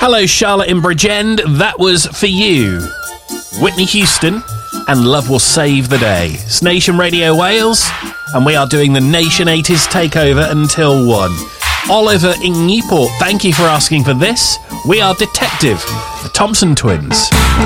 Hello, Charlotte in Bridgend. That was for you. Whitney Houston and Love Will Save the Day. It's Nation Radio Wales, and we are doing the Nation 80s takeover until 1. Oliver in Newport, thank you for asking for this. We are Detective, the Thompson Twins.